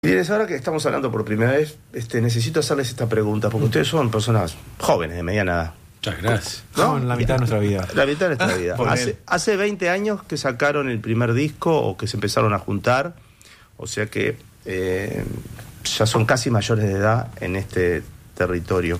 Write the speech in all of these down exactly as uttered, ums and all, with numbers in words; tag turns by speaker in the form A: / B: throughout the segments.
A: Bien, ahora que estamos hablando por primera vez, este, necesito hacerles esta pregunta, porque ustedes son personas jóvenes, de mediana edad.
B: Muchas gracias.
A: ¿No?
C: Son la mitad de nuestra vida.
A: La mitad de nuestra vida. Hace, hace veinte años que sacaron el primer disco o que se empezaron a juntar, o sea que eh, ya son casi mayores de edad en este territorio.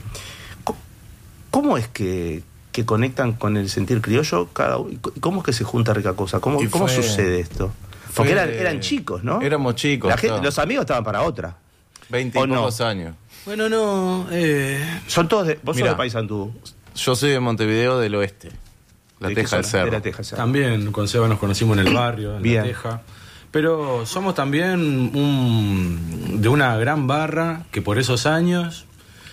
A: ¿Cómo es que, que conectan con el sentir criollo? Cada, ¿Cómo es que se junta Rica Cosa? ¿Cómo,
D: fue,
A: ¿cómo sucede esto? Porque eran, eran chicos, ¿no?
D: Éramos chicos.
A: La gente, los amigos estaban para otra.
D: Veinte y pocos no? años.
B: Bueno, no... Eh...
A: Son todos de... Vos
D: Mirá,
A: sos de Paysandú.
D: Yo soy de Montevideo del Oeste. La
A: ¿De
D: Teja del Cerro.
A: De la Teja, Cerro.
B: También con Seba nos conocimos en el barrio, en
A: Bien.
B: la Teja. Pero somos también un, de una gran barra que por esos años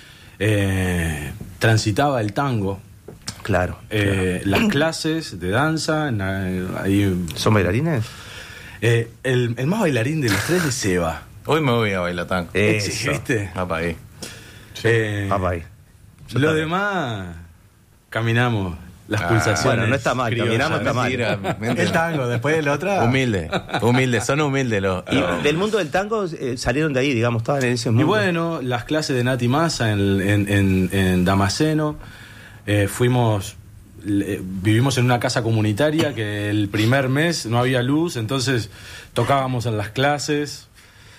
B: eh, transitaba el tango.
A: Claro,
B: Eh,
A: claro.
B: Las clases de danza, en la- ahí,
A: ¿Son bailarines?
B: eh, el, el más bailarín de los tres es Seba.
D: Hoy me voy a bailar tango.
A: Eso.
B: ¿Viste?
D: Va para ahí.
B: Eh,
A: Papá ahí. Yo
B: Lo
A: también.
B: demás, caminamos las
D: Ah,
B: pulsaciones.
A: bueno, no está mal,
B: criollas.
A: caminamos está mal.
D: Mentira, mentira.
C: El tango, después del otro.
D: Humilde, humilde, son humildes los...
A: Y
D: los-
A: del mundo del tango eh, salieron de ahí, digamos, estaban en ese mundo.
B: Y bueno, las clases de Nati Massa en, en, en, en Damasceno, eh, fuimos, le- vivimos en una casa comunitaria que el primer mes no había luz, entonces tocábamos en las clases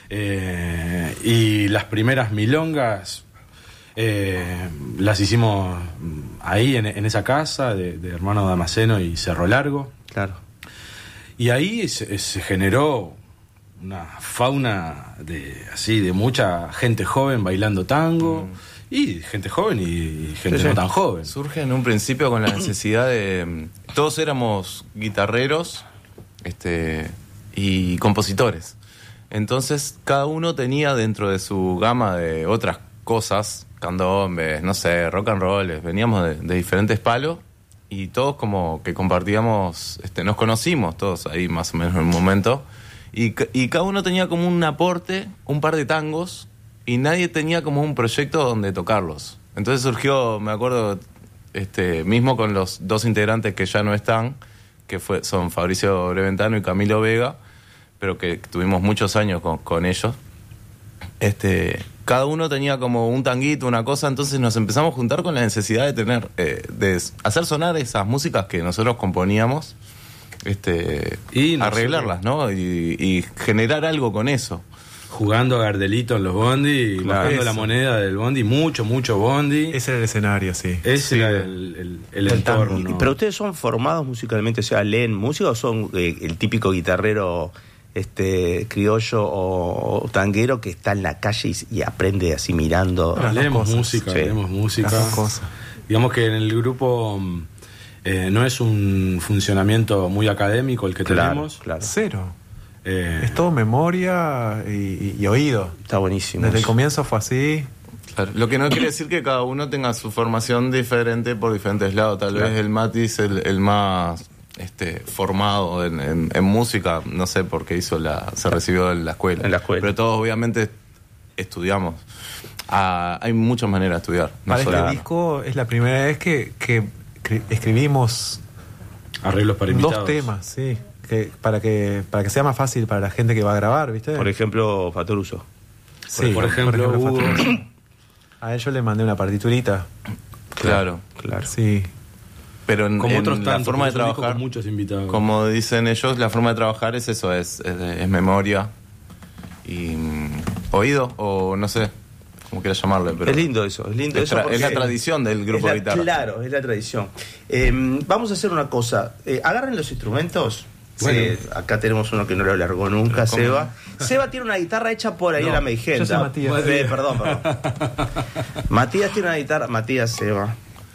B: eh, y las primeras milongas eh, las hicimos ahí en, en esa casa de, de Hermano Damasceno y Cerro Largo.
A: Claro.
B: Y ahí se, se generó una fauna de así de mucha gente joven bailando tango mm. y gente joven y gente
A: Sí,
B: no
A: sí.
B: tan joven.
D: Surge en un principio con la necesidad de... Todos éramos guitarreros este, y compositores. Entonces cada uno tenía dentro de su gama de otras cosas, candombes, no sé, rock and roll, veníamos de, de diferentes palos y todos como que compartíamos, este, nos conocimos todos ahí más o menos en un momento y, y cada uno tenía como un aporte, un par de tangos y nadie tenía como un proyecto donde tocarlos. Entonces surgió, me acuerdo, este, mismo con los dos integrantes que ya no están, que fue, son Fabricio Breventano y Camilo Vega, pero que tuvimos muchos años con, con ellos. Este, cada uno tenía como un tanguito, una cosa, entonces nos empezamos a juntar con la necesidad de tener, eh, de hacer sonar esas músicas que nosotros componíamos, este,
B: Y nosotros-
D: arreglarlas, ¿no? Y, y generar algo con eso.
B: Jugando a Gardelito en los bondi y
C: Claro,
B: bajando
C: eso.
B: la moneda del bondi, mucho, mucho bondi.
C: Ese era el escenario, sí.
B: Ese
C: Sí.
B: era el, el, el
C: El tango.
B: entorno.
A: Pero ustedes son formados musicalmente, o sea, leen música o son eh, el típico guitarrero este criollo o, o tanguero que está en la calle y, y aprende así mirando.
C: Las dos
B: leemos
C: cosas.
B: música,
A: Sí.
B: leemos música.
C: Las dos cosas.
B: Digamos que en el grupo mm, eh, no es un funcionamiento muy académico el que
A: Claro,
B: tenemos.
A: claro.
C: Cero.
B: Eh,
C: Es todo memoria y, y- y oído.
A: Está buenísimo.
C: Desde el
A: eso.
C: comienzo fue así.
D: Claro, lo que no quiere decir que cada uno tenga su formación diferente por diferentes lados. Tal
A: Claro.
D: vez el Mati es el, el más este, formado en, en, en música, no sé por qué hizo la, se recibió en la escuela.
A: En la escuela.
D: Pero todos obviamente estudiamos. Ah, hay muchas maneras de estudiar. No
C: Para
D: solo-
C: este disco es la primera vez que, que cre- escribimos
B: arreglos para invitados.
C: dos temas, sí. Que, para que para que sea más fácil para la gente que va a grabar, ¿viste?
A: Por ejemplo, Fatoruso.
C: Sí,
B: por ejemplo, Hugo.
C: Fatoruso. A él yo le mandé una partiturita.
D: Claro.
A: Claro.
C: Sí.
D: Pero en,
B: Como
D: en
B: otros
D: la
B: tantos,
D: forma de
B: porque es un disco
D: trabajar,
B: con muchos invitados.
D: como dicen ellos, la forma de trabajar es eso, es, es, es memoria y mm, oído, o no sé cómo quieras llamarle. Pero
A: Es lindo eso, es lindo
D: es,
A: eso.
D: tra-
A: porque
D: es la tradición del grupo
A: es la-
D: de guitarra.
A: Claro, es la tradición. Eh, vamos a hacer una cosa. Eh, agarren los instrumentos.
B: Bueno.
A: Eh, acá tenemos uno que no lo largó nunca,
D: ¿Cómo?
A: Seba. Seba tiene una guitarra hecha por Ariela
C: No,
A: Meigenda.
C: yo soy Matías.
A: Eh, perdón, perdón. Matías tiene una guitarra. Matías, Seba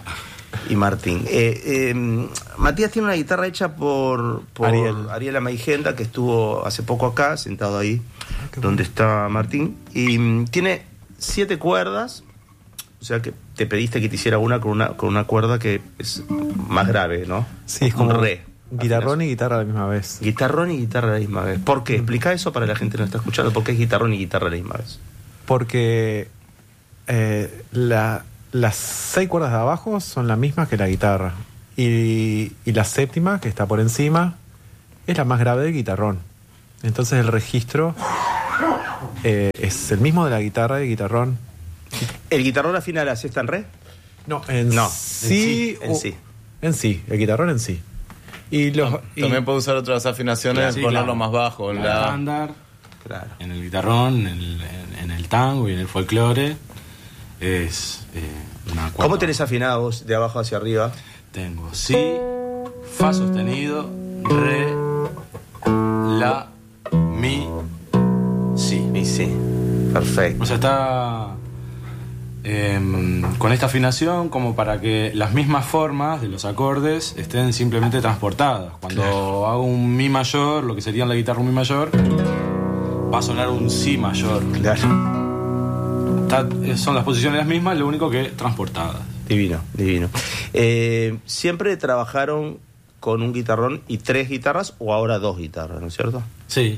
A: y Martín. Eh, eh, Matías tiene una guitarra hecha por, por
C: Ariel.
A: Ariela Meigenda, que estuvo hace poco acá, sentado ahí,
C: qué
A: donde está Martín. Y mm, tiene siete cuerdas. O sea que te pediste que te hiciera una con una con una cuerda que es más grave, ¿no?
C: Sí, es
A: Un
C: como
A: re.
C: guitarrón y guitarra a la misma vez.
A: Guitarrón y guitarra a la misma vez. ¿Por qué? Explica eso para la gente que no está escuchando. ¿Por qué es guitarrón y guitarra a la misma vez?
C: Porque eh, la, las seis cuerdas de abajo son las mismas que la guitarra. Y, y la séptima, que está por encima, es la más grave del guitarrón. Entonces el registro Eh, es el mismo de la guitarra y guitarrón.
A: ¿El guitarrón afina la sexta en re?
C: No, en
A: No,
C: sí.
A: en sí, en
C: o-
A: sí.
C: En sí, el guitarrón en sí. Y los, y-
D: También puedo usar otras afinaciones,
B: Claro, sí,
D: ponerlo
B: claro.
D: más bajo. En
B: El
D: la,
B: estándar,
A: Claro.
B: en el guitarrón, en el, en- en el tango y en el folclore es eh, una cuarta.
A: ¿Cómo tenés afinado vos de abajo hacia arriba?
B: Tengo si, fa sostenido, re, la, mi, si.
A: Y sí, perfecto.
B: O sea, está em, con esta afinación como para que las mismas formas de los acordes estén simplemente transportadas. Cuando hago un mi mayor, lo que sería en la guitarra un mi mayor, va a sonar un si mayor.
A: Claro.
B: Está- eh, son las posiciones las mismas, lo único que transportadas.
A: Divino, divino. Eh, ¿Siempre trabajaron con un guitarrón y tres guitarras o ahora dos guitarras, ¿no es cierto?
B: Sí.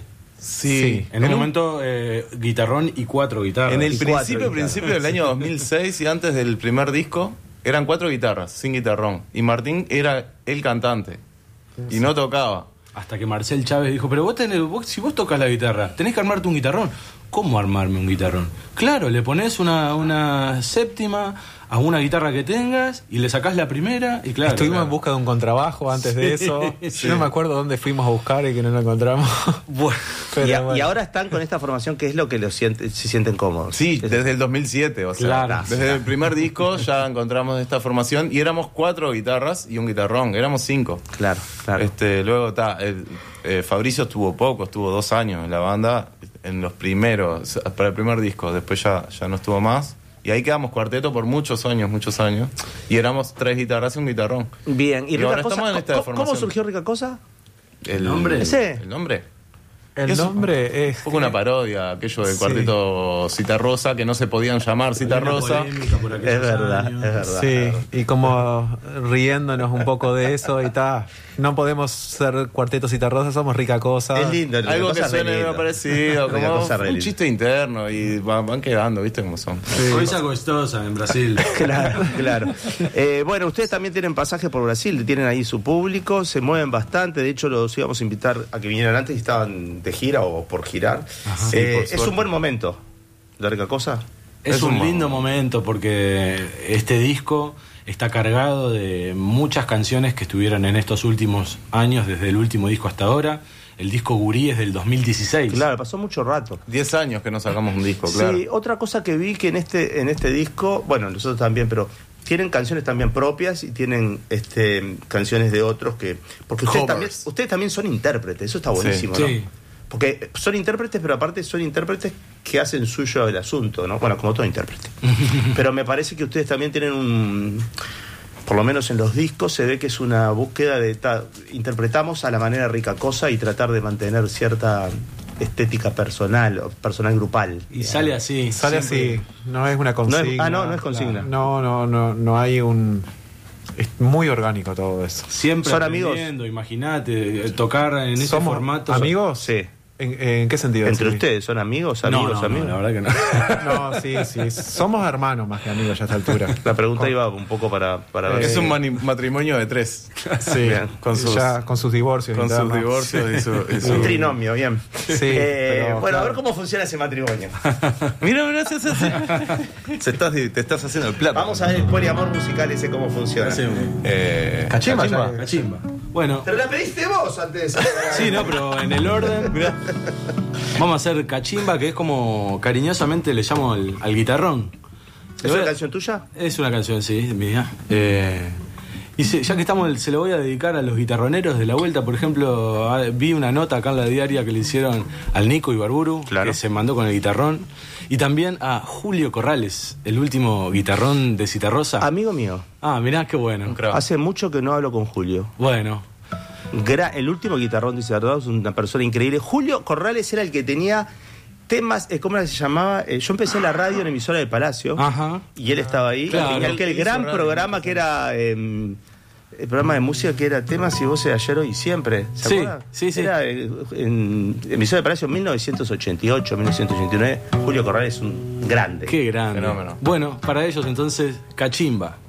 C: sí.
B: En un momento, eh, guitarrón y cuatro guitarras.
D: En el
A: Y cuatro
D: principio,
A: guitarras.
D: principio del año dos mil seis y antes del primer disco, eran cuatro guitarras, sin guitarrón. Y Martín era el cantante. Y no tocaba.
B: Hasta que Marcel Chávez dijo, pero vos, tenés, vos si vos tocas la guitarra, tenés que armarte un guitarrón. ¿Cómo armarme un guitarrón? Claro, le pones una, una séptima a una guitarra que tengas y le sacás la primera y claro.
C: Estuvimos
B: claro.
C: en busca de un contrabajo antes de eso.
B: Sí.
C: Yo no me acuerdo dónde fuimos a buscar y que no lo encontramos.
B: Bueno,
C: Pero
A: y, a-
C: bueno.
A: y ahora están con esta formación, ¿qué es lo que los siente- se sienten cómodos?
D: Sí,
A: Es-
D: desde el dos mil siete, o sea,
B: Claro.
D: desde el primer disco ya encontramos esta formación y éramos cuatro guitarras y un guitarrón, éramos cinco.
A: Claro, claro.
D: Este, luego está, Fabricio estuvo poco, estuvo dos años en la banda, en los primeros, para el primer disco, después ya, ya no estuvo más. Y ahí quedamos cuarteto por muchos años, muchos años. Y éramos tres guitarras y un guitarrón.
A: Bien, y,
D: Y
A: Rica
D: ahora
A: Cosa,
D: estamos en esta
A: ¿cómo,
D: formación.
A: ¿cómo surgió Rica Cosa?
D: El
B: nombre?
A: Ese.
D: El nombre.
C: El
D: Es un-
C: nombre es.
D: Un poco una parodia, aquello del
C: Sí.
D: cuarteto Citarrosa, que no se podían llamar Citarrosa.
B: polémica por aquellos
A: Es verdad,
B: años.
A: es verdad.
C: Sí, y como riéndonos un poco de eso y tal. No podemos ser cuarteto Citarrosa, somos Rica Cosa.
A: Es lindo. Rica
D: Algo
A: Cosa
D: que
A: es re
D: suene
A: lindo.
D: parecido,
A: Rica
D: como
A: Cosa es re
D: un
A: lindo.
D: chiste interno y van, van quedando, ¿viste cómo son?
B: Coisa gostosa en Brasil.
A: Claro, claro. Eh, bueno, ustedes también tienen pasajes por Brasil, tienen ahí su público, se mueven bastante. De hecho, los íbamos a invitar a que vinieran antes y estaban de gira o por girar.
D: Sí,
A: Eh,
D: por
A: es
D: suerte.
A: un buen momento, la Rica Cosa.
B: Es,
D: Es
B: un
D: un
B: lindo momento porque este disco está cargado de muchas canciones que estuvieron en estos últimos años, desde el último disco hasta ahora. El disco Gurí es del dos mil dieciséis.
A: Claro, pasó mucho rato.
D: Diez años que no sacamos un disco, claro.
A: Sí, otra cosa que vi que en este, en este disco, bueno, nosotros también, pero tienen canciones también propias y tienen este canciones de otros que. Porque ustedes
D: Covers.
A: también, ustedes también son intérpretes, eso está buenísimo,
B: Sí.
A: ¿no?
B: Sí.
A: Porque son intérpretes, pero aparte son intérpretes que hacen suyo el asunto, ¿no? Bueno, como todo intérprete. Pero me parece que ustedes también tienen un. Por lo menos en los discos se ve que es una búsqueda de. Ta, interpretamos a la manera Rica Cosa y tratar de mantener cierta estética personal o personal grupal.
B: Y sale así.
C: Sale
B: siempre.
C: así, no es una consigna.
A: ah, no, no es consigna.
C: No, no, no, no hay un. Es muy orgánico todo eso.
B: Siempre
A: ¿Son
B: aprendiendo, imagínate, eh, tocar en ese
C: ¿Somos
B: formato.
C: amigos?
A: Sí.
C: ¿En, en qué sentido?
A: ¿Entre
C: Sí.
A: ustedes son amigos,
B: No,
A: amigos,
B: no, no,
A: amigos?
B: la verdad que no.
C: No, sí, sí. Somos hermanos más que amigos ya a esta altura.
A: La pregunta
C: Con-
A: iba un poco para, para ver.
C: Eh,
D: Es un mani- matrimonio de tres.
C: Sí,
A: Bien.
C: con sus, ya, con sus divorcios.
D: Con
C: y tal,
D: sus
C: ¿no?
D: divorcios y su... y su-
A: Un trinomio, bien.
C: Sí,
A: Eh,
C: pero,
A: bueno, a
C: claro.
A: ver cómo funciona ese matrimonio.
D: Mira, mira, se, se, se- se estás, te estás haciendo el plato.
A: Vamos a ver el poliamor musical ese cómo funciona.
D: Eh,
C: Cachimba,
B: Cachimba,
C: ya-
B: cachimba. Bueno,
A: Pero la pediste vos antes.
B: sí, no, pero en el orden. Vamos a hacer cachimba, que es como cariñosamente le llamo al, al guitarrón.
A: ¿Es
B: Le voy
A: una
B: a-
A: canción tuya?
B: Es una canción, sí, mía. Eh, y se- ya que estamos, se lo voy a dedicar a los guitarroneros de la vuelta. Por ejemplo, a- vi una nota acá en la diaria que le hicieron al Nico Ibarburu,
A: Claro.
B: que se mandó con el guitarrón. Y también a Julio Corrales, el último guitarrón de Citarrosa.
A: Amigo mío.
B: Ah, mirá, qué bueno.
D: Un crack.
A: Hace mucho que no hablo con Julio.
B: Bueno,
A: Gra- el último guitarrón de Citarrosa es una persona increíble. Julio Corrales era el que tenía temas, eh, ¿cómo era que se llamaba? Eh, yo empecé en la radio en emisora del Palacio.
B: ajá.
A: Y él estaba ahí.
B: Claro.
A: Tenía aquel
D: Hizo
A: gran
D: radio.
A: programa que era. eh, el programa de música que era Temas y Voces de Ayer, Hoy y Siempre. ¿Se
B: Sí,
A: acuerdan?
B: sí, sí.
A: Era eh, en emisora de Palacio en mil novecientos ochenta y ocho, mil novecientos ochenta y nueve. Julio Corrales es un grande.
B: Qué grande.
D: Fenómeno.
B: Bueno, para ellos entonces, cachimba.